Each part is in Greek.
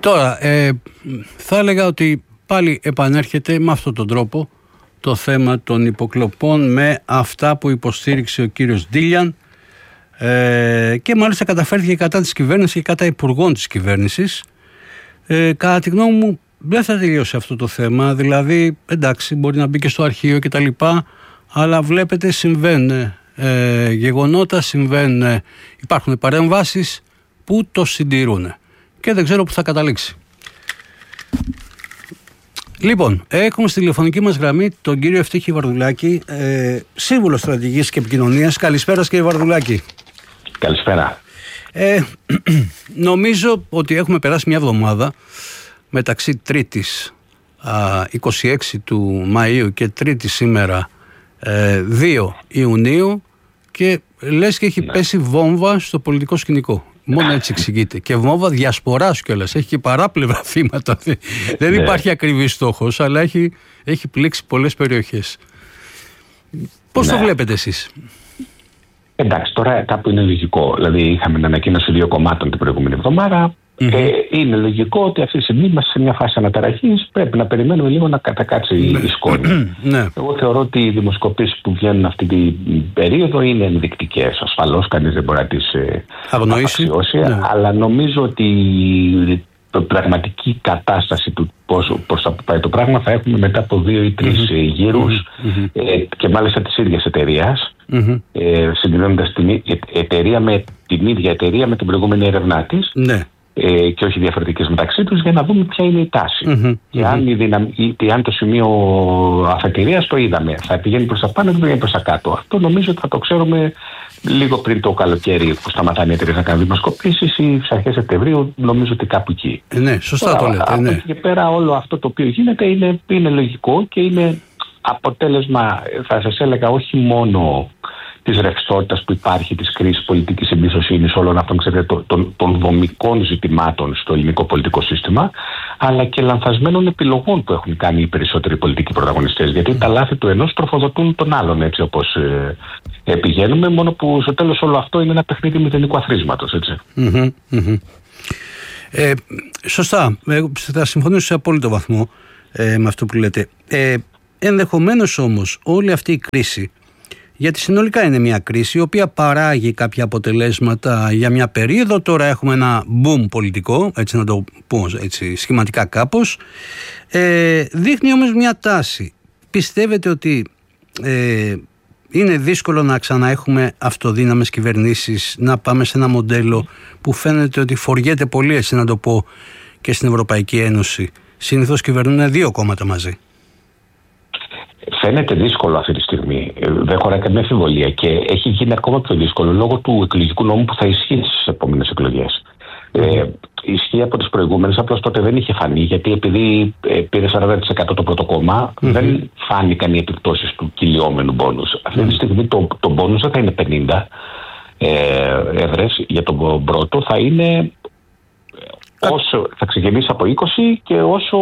Τώρα, θα έλεγα ότι πάλι επανέρχεται με αυτόν τον τρόπο το θέμα των υποκλοπών με αυτά που υποστήριξε ο κύριος Ντίλιαν και μάλιστα καταφέρθηκε κατά της κυβέρνησης και κατά υπουργών της κυβέρνησης. Κατά τη γνώμη μου δεν θα τελειώσει αυτό το θέμα, δηλαδή εντάξει μπορεί να μπει και στο αρχείο και τα λοιπά, αλλά βλέπετε συμβαίνουν γεγονότα, υπάρχουν παρεμβάσεις που το συντηρούν και δεν ξέρω που θα καταλήξει. Λοιπόν, έχουμε στη τηλεφωνική μας γραμμή τον κύριο Ευτύχη Βαρδουλάκη, σύμβουλο στρατηγικής και επικοινωνίας. Καλησπέρα κύριε Βαρδουλάκη. Καλησπέρα. Νομίζω ότι έχουμε περάσει μια εβδομάδα μεταξύ 3ης 26 του Μαΐου και 3η σήμερα 2 Ιουνίου και λες και έχει πέσει βόμβα στο πολιτικό σκηνικό. Μόνο έτσι εξηγείται. Και βόμβα διασποράς κιόλας. Έχει και παράπλευρα θύματα. Δεν υπάρχει ακριβής στόχος, αλλά έχει πλήξει πολλές περιοχές. Πώς το βλέπετε εσείς? Εντάξει, τώρα κάπου είναι λογικό. Δηλαδή, είχαμε την ανακοίνωση 2 κομμάτων την προηγούμενη εβδομάδα. Είναι λογικό ότι αυτή τη στιγμή είμαστε σε μια φάση αναταραχής. Πρέπει να περιμένουμε λίγο να κατακάτσει η σκόνη. Εγώ θεωρώ ότι οι δημοσκοπήσεις που βγαίνουν αυτή την περίοδο είναι ενδεικτικές. Ασφαλώς, κανείς δεν μπορεί να τις απαξιώσει. Αλλά νομίζω ότι η πραγματική κατάσταση του πώς θα πάει το πράγμα θα έχουμε μετά από 2 ή 3 γύρους και μάλιστα της ίδιας εταιρείας. Συγκρινώντας την ίδια εταιρεία με την προηγούμενη έρευνά της και όχι διαφορετικές μεταξύ τους, για να δούμε ποια είναι η τάση. Και αν το σημείο αφετηρίας το είδαμε, θα πηγαίνει προς τα πάνω ή θα πηγαίνει προς τα κάτω. Αυτό νομίζω ότι θα το ξέρουμε λίγο πριν το καλοκαίρι που σταματάνε οι εταιρείες να κάνουν δημοσκοπήσεις ή στις αρχές Σεπτεμβρίου, νομίζω ότι κάπου εκεί. Ναι, σωστά το λέτε. Από εκεί και πέρα όλο αυτό το οποίο γίνεται είναι λογικό και είναι αποτέλεσμα, θα σας έλεγα, όχι μόνο της ρευστότητας που υπάρχει, της κρίσης πολιτικής εμπιστοσύνης, όλων αυτών, ξέρετε, των δομικών ζητημάτων στο ελληνικό πολιτικό σύστημα, αλλά και λανθασμένων επιλογών που έχουν κάνει οι περισσότεροι πολιτικοί πρωταγωνιστές. Γιατί τα λάθη του ενός τροφοδοτούν τον άλλον, έτσι όπως πηγαίνουμε, μόνο που στο τέλος όλο αυτό είναι ένα παιχνίδι μηδενικού αθροίσματος, έτσι. Σωστά. Θα συμφωνήσω σε απόλυτο βαθμό με αυτό που λέτε. Ενδεχομένως όμως όλη αυτή η κρίση, γιατί συνολικά είναι μια κρίση η οποία παράγει κάποια αποτελέσματα για μια περίοδο. Τώρα έχουμε ένα boom πολιτικό, έτσι να το πω έτσι, σχηματικά κάπως. Δείχνει όμως μια τάση. Πιστεύετε ότι είναι δύσκολο να ξαναέχουμε αυτοδύναμες κυβερνήσεις, να πάμε σε ένα μοντέλο που φαίνεται ότι φοριέται πολύ, έτσι να το πω, και στην Ευρωπαϊκή Ένωση? Συνήθως κυβερνούν 2 κόμματα μαζί. Φαίνεται δύσκολο αυτή τη στιγμή. Δεν χωράει καμία αμφιβολία και έχει γίνει ακόμα πιο δύσκολο λόγω του εκλογικού νόμου που θα ισχύει στις επόμενες εκλογές. Ισχύει από τις προηγούμενες, απλώς τότε δεν είχε φανεί, γιατί επειδή πήρε 40% το πρώτο κόμμα, δεν φάνηκαν οι επιπτώσεις του κυλιόμενου μπόνους. Αυτή τη στιγμή το μπόνους δεν θα είναι 50 έδρες για τον πρώτο, θα είναι. Θα ξεκινήσει από 20 και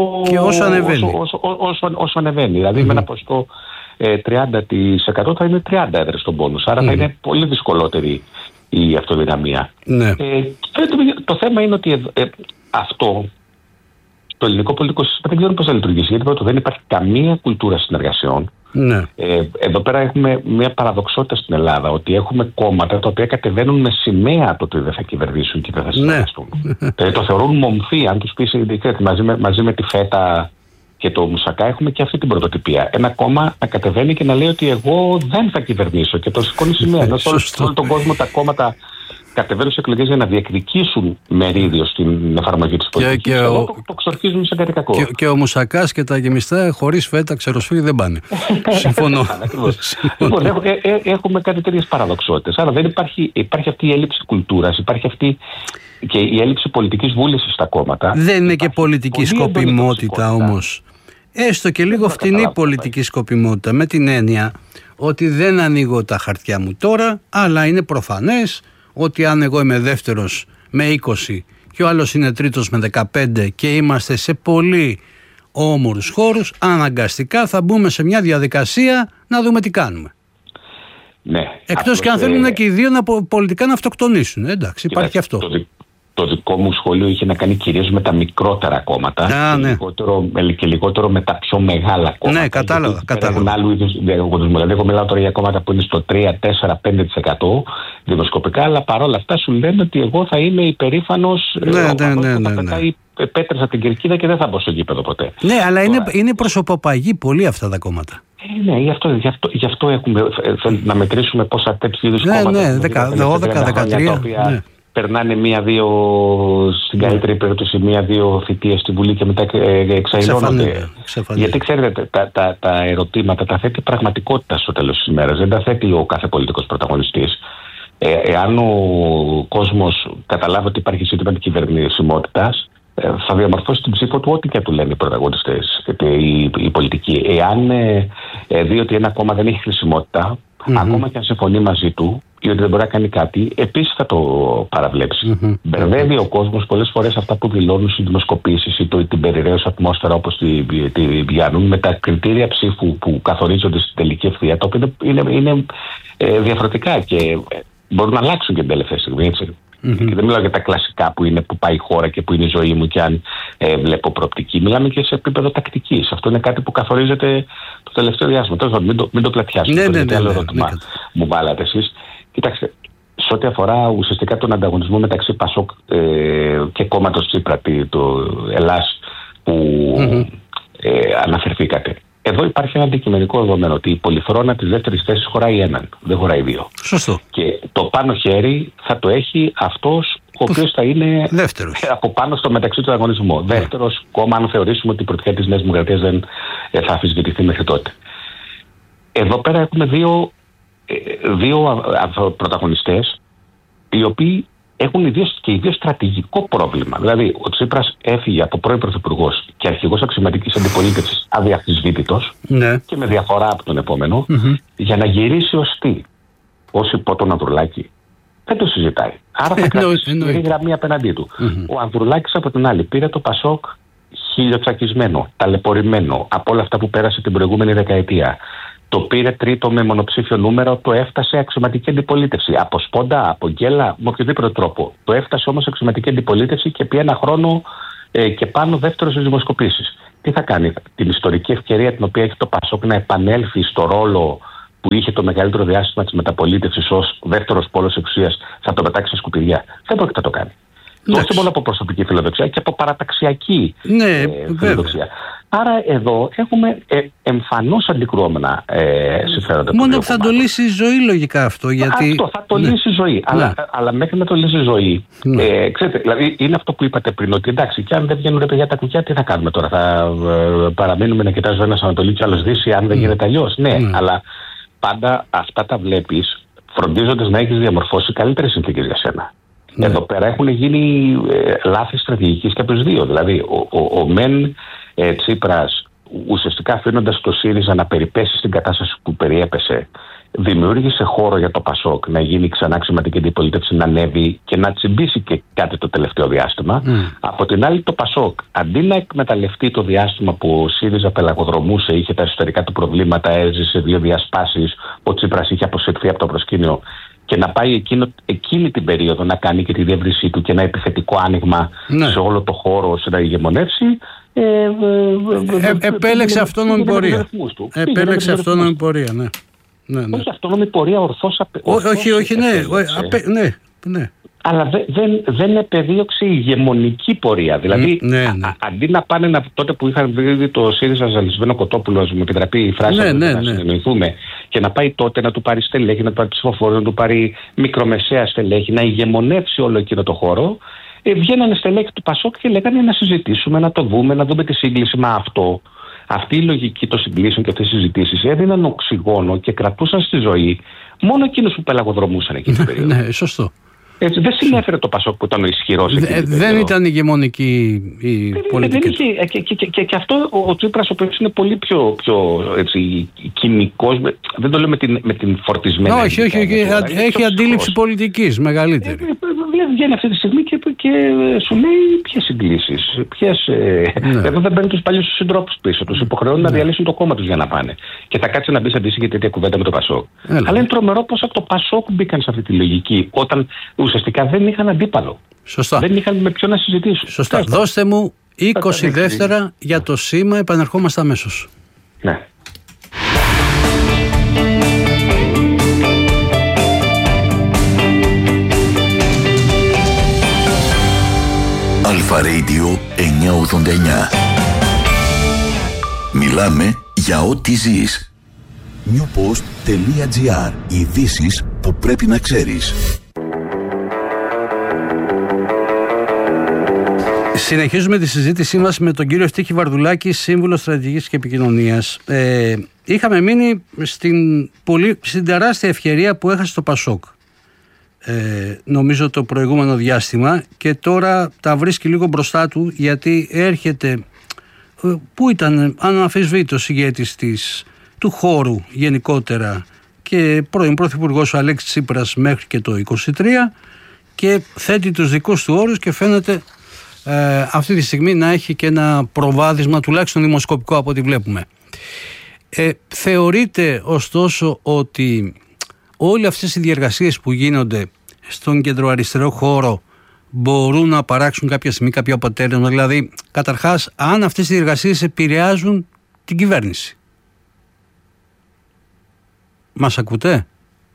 όσο ανεβαίνει. Δηλαδή με ένα ποσοστό 30% θα είναι 30 έδρες στον πόνους. Άρα θα είναι πολύ δυσκολότερη η αυτοδυναμία. Το θέμα είναι ότι αυτό το ελληνικό πολιτικό σύστημα δεν ξέρω πώς θα λειτουργήσει. Γιατί πρώτο δεν υπάρχει καμία κουλτούρα συνεργασιών. Εδώ πέρα έχουμε μια παραδοξότητα στην Ελλάδα, ότι έχουμε κόμματα τα οποία κατεβαίνουν με σημαία το ότι δεν θα κυβερνήσουν και δεν θα συνεργαστούν. Το θεωρούν μομφή. Αν τους πεις μαζί με τη ΦΕΤΑ και το Μουσακά, έχουμε και αυτή την πρωτοτυπία. Ένα κόμμα να κατεβαίνει και να λέει ότι εγώ δεν θα κυβερνήσω και το σηκώνει σημαία. Ενώ σε όλο τον κόσμο τα κόμματα κατεβαίνουν σε εκλογές για να διεκδικήσουν μερίδιο στην εφαρμογή της πολιτικής. Το ξορκίζουν σε κάτι κακό. Και ο Μουσακάς και τα γεμιστά χωρίς ΦΕΤΑ ξεροσφύγει δεν πάνε. Συμφωνώ. Λοιπόν, έχουμε κάτι τέτοιες παραδοξότητες. Άρα δεν υπάρχει αυτή η έλλειψη κουλτούρας, υπάρχει αυτή και η έλλειψη πολιτικής βούλησης στα κόμματα. Δεν είναι και πολιτική σκοπιμότητα όμως. Έστω και λίγο φτηνή πολιτική σκοπιμότητα, με την έννοια ότι δεν ανοίγω τα χαρτιά μου τώρα, αλλά είναι προφανές ότι αν εγώ είμαι δεύτερος με 20 και ο άλλος είναι τρίτος με 15 και είμαστε σε πολύ όμορους χώρους, αναγκαστικά θα μπούμε σε μια διαδικασία να δούμε τι κάνουμε. Ναι, εκτός και αν θέλουν και οι δύο πολιτικά να αυτοκτονήσουν. Εντάξει, υπάρχει αυτό. το δικό μου σχόλιο είχε να κάνει κυρίως με τα μικρότερα κόμματα και λιγότερο με τα πιο μεγάλα κόμματα. Ναι, κατάλαβα. Έχουν άλλου είδους διαγωνισμό. Δηλαδή, εγώ μιλάω τώρα για κόμματα που είναι στο 3, 4, 5% δημοσκοπικά, αλλά παρόλα αυτά σου λένε ότι εγώ θα είμαι υπερήφανος θα πετάει πέτρες από την κερκίδα και δεν θα μπω στο γήπεδο ποτέ. Ναι, αλλά είναι προσωποπαγή πολύ αυτά τα κόμματα. Ναι, γι' αυτό έχουμε να μετρήσουμε πόσα τέτοιου είδους κόμματα. Ναι, 12, 13. Περνάνε μία-δύο, στην καλύτερη περίπτωση, μία-δύο θητείες στη Βουλή και μετά εξαϊλώνονται. Γιατί ξέρετε, τα ερωτήματα τα θέτει πραγματικότητα στο τέλος της ημέρας. Δεν τα θέτει ο κάθε πολιτικός πρωταγωνιστής. Εάν ο κόσμος καταλάβει ότι υπάρχει ζήτημα της κυβερνησιμότητας, θα διαμορφώσει την ψήφο του ό,τι και του λένε οι πρωταγωνιστές, οι πολιτικοί. Εάν δει ότι ένα κόμμα δεν έχει χρησιμότητα, ακόμα και αν συμφωνεί μαζί του ή ότι δεν μπορεί να κάνει κάτι, επίσης θα το παραβλέψει. Μπερδεύει ο κόσμος πολλές φορές αυτά που δηλώνουν στις δημοσκοπήσεις ή την περιραίωση ατμόσφαιρα όπως τη βιάνουν με τα κριτήρια ψήφου που καθορίζονται στην τελική ευθεία, τα οποία είναι διαφορετικά και μπορούν να αλλάξουν και την τελευταία στιγμή. Έτσι. Και δεν μιλάω για τα κλασικά που πάει η χώρα και που είναι η ζωή μου και αν βλέπω προοπτική. Μιλάμε και σε επίπεδο τακτικής. Αυτό είναι κάτι που καθορίζεται το τελευταίο διάστημα. Τώρα μην το πλατιάσουμε. Ναι, άλλο ερώτημα μου βάλατε εσείς. Κοιτάξτε, σε ό,τι αφορά ουσιαστικά τον ανταγωνισμό μεταξύ Πασόκ και κόμματος Τσίπρα, το Ελλάς που αναφερθήκατε. Εδώ υπάρχει ένα αντικειμενικό δεδομένο ότι η πολυθρόνα της δεύτερης θέσης χωράει έναν, δεν χωράει δύο. Σωστό. Και το πάνω χέρι θα το έχει αυτός ο οποίος θα είναι δεύτερος από πάνω στο μεταξύ του αγωνισμό. Δεύτερος κόμμα, αν θεωρήσουμε ότι η πρωτιά της Νέας Δημοκρατίας δεν θα αμφισβητηθεί μέχρι τότε. Εδώ πέρα έχουμε δύο πρωταγωνιστές οι οποίοι έχουν και οι δύο στρατηγικό πρόβλημα. Δηλαδή, ο Τσίπρας έφυγε από πρώην πρωθυπουργός και αρχηγός αξιωματικής αντιπολίτευσης αδιαμφισβήτητος και με διαφορά από τον επόμενο, για να γυρίσει ως τι, ως υπό τον Ανδρουλάκη. Δεν το συζητάει. Άρα θα κρατήσει τη γραμμή απέναντί του. Ο Ανδρουλάκης από την άλλη πήρε το Πασόκ χιλιοτσακισμένο, ταλαιπωρημένο από όλα αυτά που πέρασε την προηγούμενη δεκαετία. Το πήρε τρίτο με μονοψήφιο νούμερο, το έφτασε αξιωματική αντιπολίτευση. Από σπόντα, από γκέλα, με οποιοδήποτε τρόπο. Το έφτασε όμως αξιωματική αντιπολίτευση και επί ένα χρόνο και πάνω δεύτερο στις δημοσκοπήσεις. Τι θα κάνει, την ιστορική ευκαιρία την οποία έχει το Πασόκ να επανέλθει στο ρόλο που είχε το μεγαλύτερο διάστημα της μεταπολίτευσης ως δεύτερος πόλος εξουσίας, θα το πετάξει σε σκουπιδιά. Δεν πρόκειται να το κάνει. Όχι μόνο από προσωπική φιλοδοξία και από παραταξιακή φιλοδοξία. Άρα εδώ έχουμε εμφανώς αντικρουόμενα συμφέροντα. Μόνο που θα το λύσει η ζωή λογικά αυτό. Γιατί... Αυτό θα το λύσει η ζωή. Αλλά μέχρι να το λύσει η ζωή, ξέρετε, δηλαδή είναι αυτό που είπατε πριν, ότι εντάξει, και αν δεν βγαίνουν ρε παιδιά τα κουκιά, τι θα κάνουμε τώρα, θα παραμείνουμε να κοιτάζουμε ένας Ανατολή και άλλος Δύση, αν δεν γίνεται αλλιώς. Ναι, αλλά πάντα αυτά τα βλέπεις φροντίζοντας να έχεις διαμορφώσει καλύτερες συνθήκες για σένα. Εδώ πέρα έχουν γίνει λάθη στρατηγικής και από τους δύο. Δηλαδή, ο μεν Τσίπρας, ουσιαστικά αφήνοντας το ΣΥΡΙΖΑ να περιπέσει στην κατάσταση που περιέπεσε, δημιούργησε χώρο για το Πασόκ να γίνει ξανά αξιωματική αντιπολίτευση, να ανέβει και να τσιμπήσει και κάτι το τελευταίο διάστημα. Από την άλλη, το Πασόκ, αντί να εκμεταλλευτεί το διάστημα που ο ΣΥΡΙΖΑ πελαγοδρομούσε, είχε τα εσωτερικά του προβλήματα, έζησε δύο διασπάσεις, ο Τσίπρας είχε αποσυρθεί από το προσκήνιο, και να πάει εκείνη την περίοδο να κάνει και τη διεύρυνσή του και ένα επιθετικό άνοιγμα σε όλο το χώρο ώστε να ηγεμονεύσει. Επέλεξε αυτόνομη πορεία. Επέλεξε αυτόνομη πορεία, ναι. Όχι αυτόνομη πορεία, ορθώς. Όχι, ναι. Αλλά δεν επεδίωξε ηγεμονική πορεία. Δηλαδή, αντί να πάνε τότε που είχαν βρει το ΣΥΡΙΖΑ Ζαλισμένο Κοτόπουλο, μου επιτραπεί η φράση να συνεννοηθούμε, και να πάει τότε να του πάρει στελέχη, να του πάρει ψηφοφόρους, να του πάρει μικρομεσαία στελέχη, να ηγεμονεύσει όλο εκείνο το χώρο, βγαίνανε στελέχη του Πασόκ και λέγανε να συζητήσουμε, να το δούμε, να δούμε τη σύγκληση με αυτό. Αυτή η λογική των συγκλήσεων και αυτές οι συζητήσεις έδιναν οξυγόνο και κρατούσαν στη ζωή μόνο εκείνους που πελαγοδρομούσαν εκείνη την περίοδο. Ναι, σωστό. Έτσι, δεν συνέφερε το Πασόκ που ήταν ο ισχυρός. Δεν ήταν ηγεμονική η πολιτική. Και αυτό ο Τσίπρας, ο οποίος είναι πολύ πιο κοινικός, δεν το λέω με την φορτισμένη. Όχι, έχει αντίληψη πολιτικής μεγαλύτερη. Βγαίνει αυτή τη στιγμή και σου λέει ποιες συγκλήσεις. Εδώ δεν παίρνουν τους παλιούς τους συντρόφους πίσω. Τους υποχρεώνουν να διαλύσουν το κόμμα τους για να πάνε. Και θα κάτσει να μπει σε αντίστοιχη τέτοια κουβέντα με το Πασόκ. Αλλά είναι τρομερό πως από το Πασόκ μπήκαν σε αυτή τη λογική όταν ουσιαστικά δεν είχαν αντίπαλο. Σωστά. Δεν είχαν με ποιον να συζητήσουν. Σωστά. Δώστε μου 20 δεύτερα για το σήμα, επανερχόμαστε αμέσως. Ναι. Αλφα Radio 989. Μιλάμε για ό,τι ζεις. newpost.gr. Ειδήσεις που πρέπει να ξέρεις. Συνεχίζουμε τη συζήτησή μας με τον κύριο Στίχη Βαρδουλάκη, σύμβουλο στρατηγικής και επικοινωνίας. Είχαμε μείνει στην τεράστια ευκαιρία που έχασε το Πασόκ. Νομίζω το προηγούμενο διάστημα, και τώρα τα βρίσκει λίγο μπροστά του, γιατί έρχεται, που ήταν αναμφισβήτως ηγέτης του χώρου γενικότερα και πρώην πρωθυπουργός ο Αλέξης Τσίπρας μέχρι και το 23, και θέτει τους δικούς του όρους και φαίνεται αυτή τη στιγμή να έχει και ένα προβάδισμα, τουλάχιστον δημοσκοπικό από ό,τι βλέπουμε. Θεωρείτε ωστόσο ότι όλοι αυτές οι διεργασίες που γίνονται στον κεντροαριστερό χώρο μπορούν να παράξουν κάποια στιγμή κάποιο αποτέλεσμα? Δηλαδή, καταρχάς, αν αυτές οι διεργασίες επηρεάζουν την κυβέρνηση. Μας ακούτε?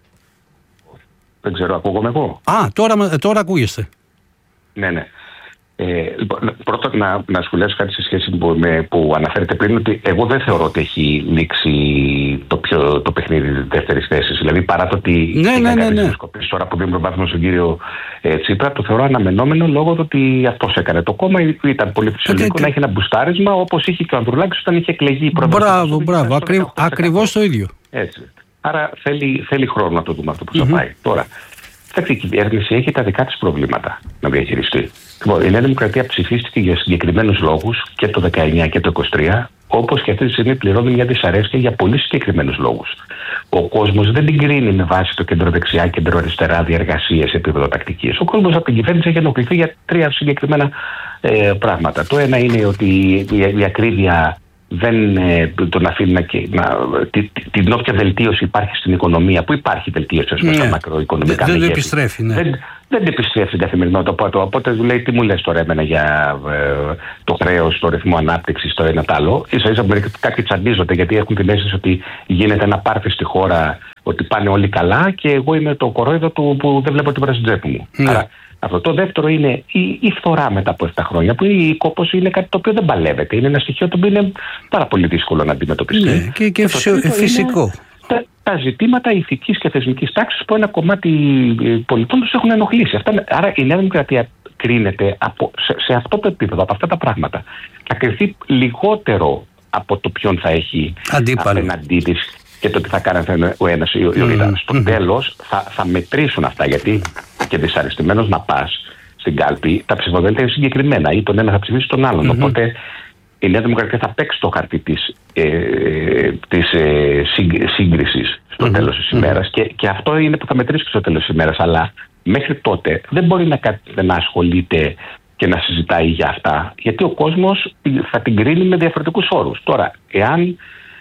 Δεν ξέρω, ακούγομαι εγώ? Τώρα ακούγεστε. Ναι. Λοιπόν, πρώτα να σχολιάσω κάτι σε σχέση που αναφέρετε πριν, ότι εγώ δεν θεωρώ ότι έχει λήξει το παιχνίδι της δεύτερης θέσης. Δηλαδή, παρά το ότι τώρα που δίνουμε βάθμο στον κύριο Τσίπρα, το θεωρώ αναμενόμενο λόγω του ότι αυτός έκανε το κόμμα. Ήταν πολύ φυσιολογικό να έχει ένα μπουστάρισμα, όπως είχε και ο Ανδρουλάκης όταν είχε εκλεγεί η πρόεδρος. Μπράβο. Ακριβώς το ίδιο. Έτσι. Άρα θέλει χρόνο να το δούμε αυτό που θα πάει. Τώρα, η κυβέρνηση έχει τα δικά της προβλήματα να διαχειριστεί. Η Νέα Δημοκρατία ψηφίστηκε για συγκεκριμένους λόγους και το 19 και το 23, όπως και αυτή τη στιγμή πληρώνει μια δυσαρέσκεια για πολύ συγκεκριμένους λόγους. Ο κόσμος δεν την κρίνει με βάση το κεντροδεξιά, κεντροαριστερά διεργασίες επίπεδο τακτικής. Ο κόσμος από την κυβέρνηση έχει ενοχληθεί για τρία συγκεκριμένα πράγματα. Το ένα είναι ότι η ακρίβεια δεν τον αφήνει την όποια βελτίωση υπάρχει στην οικονομία, που υπάρχει βελτίωση στα μακροοικονομικά μεγέθη. Δεν επιστρέφει, ναι. Δεν επιστρέφει στην καθημερινότητα. Οπότε του λέει, τι μου λες τώρα εμένα για το χρέος, το ρυθμό ανάπτυξης, το ένα τ' άλλο. Ίσα-ίσα κάποιοι τσαντίζονται γιατί έχουν την αίσθηση ότι γίνεται ένα πάρτι στη χώρα, ότι πάνε όλοι καλά και εγώ είμαι το κορόιδο του που δεν βλέπω τίποτα στην τσέπη μου. Ναι. Άρα, αυτό. Το δεύτερο είναι η φθορά μετά από 7 χρόνια, που η κόπωση είναι κάτι το οποίο δεν παλεύεται. Είναι ένα στοιχείο το οποίο είναι πάρα πολύ δύσκολο να αντιμετωπιστεί. Ναι, και φυσικό. Τα ζητήματα ηθικής και θεσμικής τάξης που ένα κομμάτι πολιτών τους έχουν ενοχλήσει. Άρα η Νέα Δημοκρατία κρίνεται σε αυτό το επίπεδο, από αυτά τα πράγματα. Θα κρυφθεί λιγότερο από το ποιον θα έχει απέναντί της και το τι θα κάνει ο ένας ή ο άλλος. Στο τέλος θα μετρήσουν αυτά, γιατί και δυσαρεστημένος να πας στην κάλπη, τα ψηφοδέλτια είναι συγκεκριμένα, ή τον ένα θα ψηφίσει τον άλλον. Οπότε η Νέα Δημοκρατία θα παίξει το χαρτί της σύγκρισης στο τέλος της ημέρας, και αυτό είναι που θα μετρήσει στο τέλος της ημέρας. Αλλά μέχρι τότε δεν μπορεί να ασχολείται και να συζητάει για αυτά, γιατί ο κόσμος θα την κρίνει με διαφορετικούς όρους. Τώρα, εάν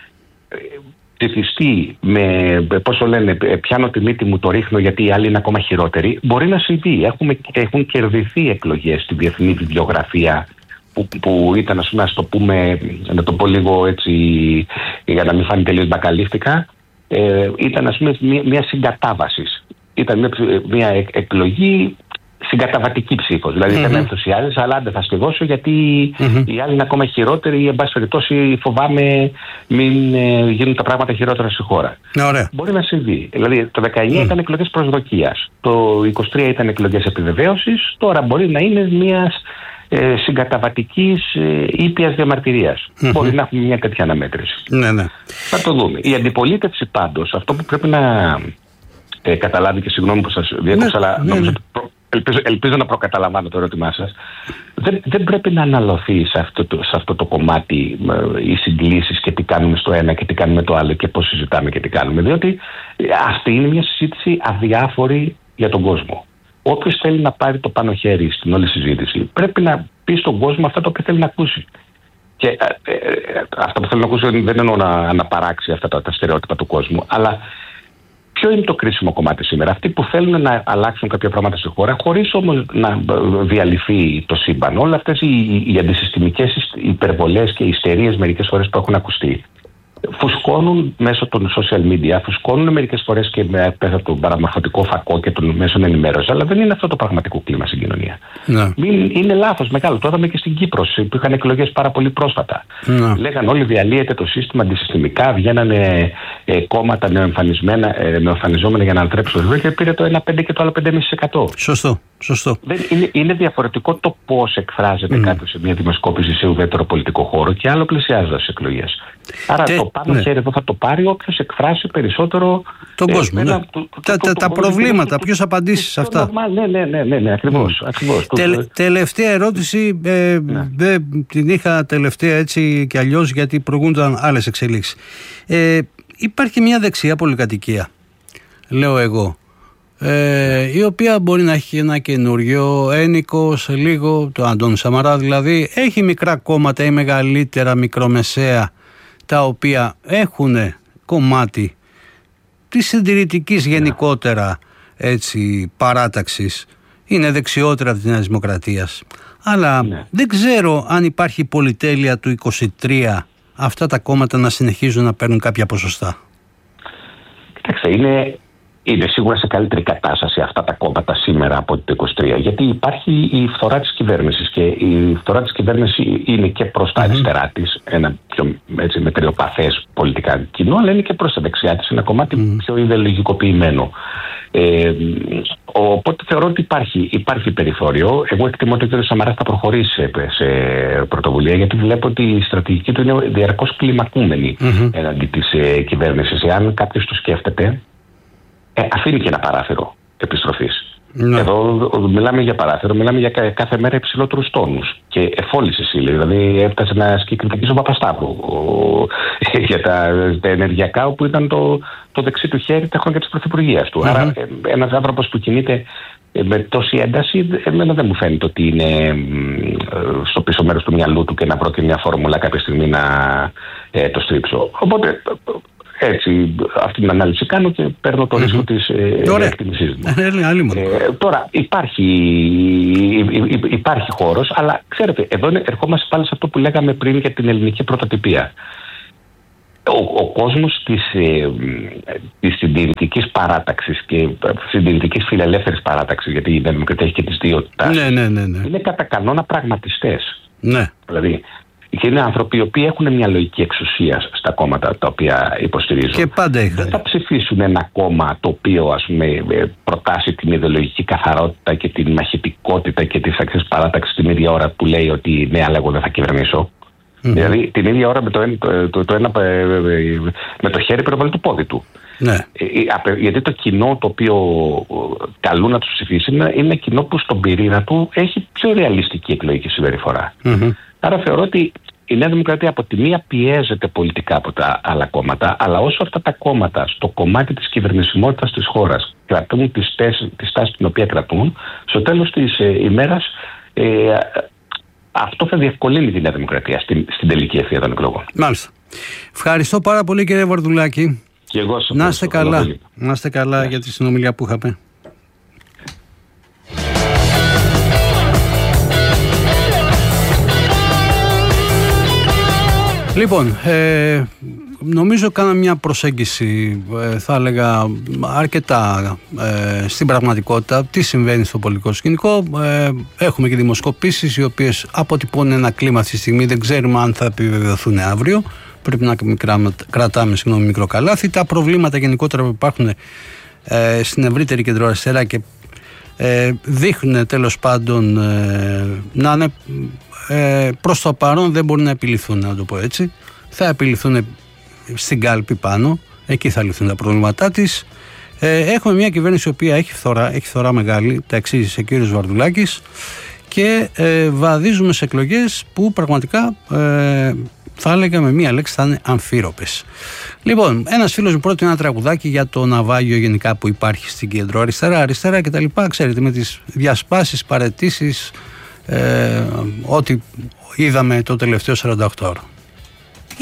ψηφιστεί με, πόσο λένε, πιάνω τη μύτη μου, το ρίχνω γιατί οι άλλοι είναι ακόμα χειρότεροι, μπορεί να συμβεί. Έχουν κερδιθεί εκλογές στη διεθνή βιβλιογραφία που ήταν, ας το πούμε, να το πω λίγο έτσι για να μην φάνει τελείως μπακαλίφτικα, ήταν μια συγκατάβαση. Ήταν μια εκλογή συγκαταβατική ψήφος. Δηλαδή δεν με ενθουσιάζεις, αλλά δεν θα στη δώσω γιατί οι άλλοι είναι ακόμα χειρότεροι ή εν πάση περιπτώσει φοβάμαι μην γίνουν τα πράγματα χειρότερα στη χώρα. Ωραία. Μπορεί να συμβεί. Δηλαδή το 19 ήταν εκλογές προσδοκίας, το 23 ήταν εκλογές επιβεβαίωσης, τώρα μπορεί να είναι μιας συγκαταβατικής ήπιας διαμαρτυρίας. Μπορεί να έχουμε μια τέτοια αναμέτρηση. Ναι. Θα το δούμε. Η αντιπολίτευση πάντως, αυτό που πρέπει να καταλάβει, και συγγνώμη που σας διέκοψα, αλλά νομίζω ελπίζω να προκαταλαμβάνω το ερώτημά σας, δεν πρέπει να αναλωθεί σε αυτό το κομμάτι οι συγκλήσεις και τι κάνουμε στο ένα και τι κάνουμε το άλλο και πώς συζητάμε και τι κάνουμε, διότι αυτή είναι μια συζήτηση αδιάφορη για τον κόσμο. Όποιος θέλει να πάρει το πάνω χέρι στην όλη συζήτηση πρέπει να πει στον κόσμο αυτά το οποίο θέλει να ακούσει. Και αυτά που θέλω να ακούσει δεν εννοώ να αναπαράξει αυτά τα στερεότυπα του κόσμου, αλλά Ποιο είναι το κρίσιμο κομμάτι σήμερα? Αυτοί που θέλουν να αλλάξουν κάποια πράγματα στη χώρα, χωρίς όμως να διαλυθεί το σύμπαν. Όλες αυτές οι αντισυστημικές υπερβολές και ιστερίες μερικές φορές που έχουν ακουστεί, φουσκώνουν μέσω των social media, φουσκώνουν μερικές φορές και μέσα από τον παραμορφωτικό φακό και των μέσων ενημέρωσης, αλλά δεν είναι αυτό το πραγματικό κλίμα στην κοινωνία. Είναι λάθος μεγάλο. Το είδαμε και στην Κύπρο, που είχαν εκλογές πάρα πολύ πρόσφατα. Λέγαν όλοι διαλύεται το σύστημα αντισυστημικά, βγαίνανε κόμματα νεοεμφανιζόμενα για να ανατρέψουν το και πήρε το 1,5 και το άλλο 5,5%. Σωστό. Είναι διαφορετικό το πώς εκφράζεται κάποιος σε μια δημοσκόπηση σε ουδέτερο πολιτικό χώρο και άλλο πλησιάζοντας τις εκλογές. Άρα το πάνω χέρι εδώ θα το πάρει όποιος εκφράσει περισσότερο τον κόσμο. Τα προβλήματα, ποιος απαντήσει σε αυτά. Ναι, ακριβώς. Τελευταία ερώτηση, την είχα τελευταία έτσι και αλλιώς γιατί προηγούνταν άλλες εξελίξεις. Υπάρχει μια δεξιά πολυκατοικία, λέω εγώ, η οποία μπορεί να έχει ένα καινούριο ένικο σε λίγο, το Αντώνη Σαμαρά δηλαδή, έχει μικρά κόμματα ή μεγαλύτερα μικρομεσαία, τα οποία έχουν κομμάτι της συντηρητικής γενικότερα έτσι, παράταξης, είναι δεξιότερα από τη Νέα Δημοκρατίας, αλλά δεν ξέρω αν υπάρχει πολυτέλεια του 23 αυτά τα κόμματα να συνεχίζουν να παίρνουν κάποια ποσοστά. Κοιτάξτε, είναι σίγουρα σε καλύτερη κατάσταση αυτά τα κόμματα σήμερα από το 23, γιατί υπάρχει η φθορά της κυβέρνησης και η φθορά της κυβέρνησης είναι και προς τα αριστερά της, ένα πιο μετριοπαθές πολιτικά κοινό, αλλά είναι και προς τα δεξιά της, ένα κομμάτι πιο ιδεολογικοποιημένο. Οπότε θεωρώ ότι υπάρχει περιθώριο. Εγώ εκτιμώ ότι ο κ. Σαμαράς θα προχωρήσει σε πρωτοβουλία, γιατί βλέπω ότι η στρατηγική του είναι διαρκώς κλιμακούμενη εναντί της κυβέρνησης. Εάν κάποιος το σκέφτεται, αφήνει και ένα παράθυρο επιστροφής. Εδώ μιλάμε για παράθυρο, μιλάμε για κάθε μέρα υψηλότερους τόνους και εφόλησε σύλλη. Δηλαδή έφτασε να ασκεί κριτική στον Παπασταύρου για τα ενεργειακά, όπου ήταν το δεξί του χέρι τα χρόνια της πρωθυπουργίας του. Άρα ένας άνθρωπος που κινείται με τόση ένταση, εμένα δεν μου φαίνεται ότι είναι στο πίσω μέρος του μυαλού του και να βρω και μια φόρμουλα κάποια στιγμή να το στρίψω. Οπότε έτσι, αυτή την ανάλυση κάνω και παίρνω το ρίσκο της εκτίμησής μου. Τώρα υπάρχει χώρος, αλλά ξέρετε, εδώ ερχόμαστε πάλι σε αυτό που λέγαμε πριν για την ελληνική πρωτοτυπία. Ο κόσμος της συντηρητικής παράταξης και συντηρητικής φιλελεύθερης παράταξης, γιατί η Δημοκρατία έχει και τις δύο τάσεις, είναι κατά κανόνα πραγματιστές. Δηλαδή, και είναι άνθρωποι οι οποίοι έχουν μια λογική εξουσία στα κόμματα τα οποία υποστηρίζουν. Και πάντα είχαν. Δεν θα ψηφίσουν ένα κόμμα το οποίο, ας πούμε, προτάσει την ιδεολογική καθαρότητα και την μαχητικότητα και τις αξίες παράταξης την ίδια ώρα που λέει ότι ναι, αλλά εγώ δεν θα κυβερνήσω. Δηλαδή την ίδια ώρα με το χέρι περιβάλλει το πόδι του. Γιατί το κοινό το οποίο καλούν να τους ψηφίσει είναι ένα κοινό που στον πυρήνα του έχει πιο ρεαλιστική εκλογική συμπεριφορά. Άρα θεωρώ ότι η Νέα Δημοκρατία από τη μία πιέζεται πολιτικά από τα άλλα κόμματα, αλλά όσο αυτά τα κόμματα στο κομμάτι της κυβερνησιμότητας της χώρας κρατούν τη στάση την οποία κρατούν, στο τέλος της ημέρας αυτό θα διευκολύνει τη Νέα Δημοκρατία στην τελική ευθεία των εκλογών. Μάλιστα. Ευχαριστώ πάρα πολύ, κύριε Βαρδουλάκη. Και εγώ σας να είστε καλά. Να είστε καλά για τη συνομιλία που είχαμε. Λοιπόν, νομίζω κάναμε μια προσέγγιση, θα έλεγα, αρκετά στην πραγματικότητα τι συμβαίνει στο πολιτικό σκηνικό. Έχουμε και δημοσκοπήσεις οι οποίες αποτυπώνουν ένα κλίμα αυτή τη στιγμή, δεν ξέρουμε αν θα επιβεβαιωθούν αύριο. Πρέπει να κρατάμε μικρό καλάθι. Τα προβλήματα γενικότερα που υπάρχουν στην ευρύτερη κεντροαριστερά και δείχνουν τέλος πάντων να είναι προς το παρόν δεν μπορούν να επιληθούν, να το πω έτσι. Θα επιληθούν στην κάλπη πάνω, εκεί θα λυθούν τα προβλήματά της. Έχουμε μια κυβέρνηση η οποία έχει φθορά μεγάλη, τα εξήγησε ο κύριος Βαρδουλάκης, και βαδίζουμε σε εκλογές που πραγματικά θα έλεγα με μία λέξη θα είναι αμφίροπες. Λοιπόν, ένας φίλος μου πρότεινε ένα τραγουδάκι για το ναυάγιο γενικά που υπάρχει στην κέντρο αριστερά κτλ. Ξέρετε, με τις διασπάσεις, παραιτήσεις, ό,τι είδαμε το τελευταίο 48 ώρο.